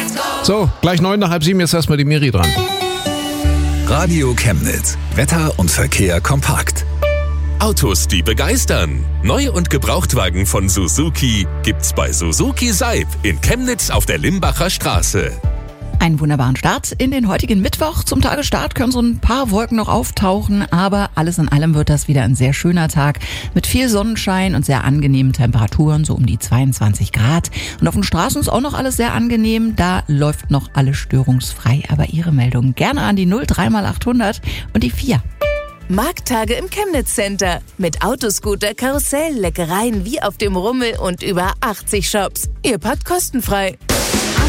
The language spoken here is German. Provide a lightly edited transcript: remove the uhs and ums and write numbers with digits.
So, gleich 7:09, jetzt erstmal die Miri dran. Radio Chemnitz. Wetter und Verkehr kompakt. Autos, die begeistern. Neu- und Gebrauchtwagen von Suzuki gibt's bei Suzuki Seib in Chemnitz auf der Limbacher Straße. Einen wunderbaren Start in den heutigen Mittwoch. Zum Tagesstart können so ein paar Wolken noch auftauchen, aber alles in allem wird das wieder ein sehr schöner Tag mit viel Sonnenschein und sehr angenehmen Temperaturen, so um die 22 Grad. Und auf den Straßen ist auch noch alles sehr angenehm, da läuft noch alles störungsfrei. Aber Ihre Meldung gerne an die 03x800 und die 4. Markttage im Chemnitz Center. Mit Autoscooter, Karussell, Leckereien wie auf dem Rummel und über 80 Shops. Ihr parkt kostenfrei.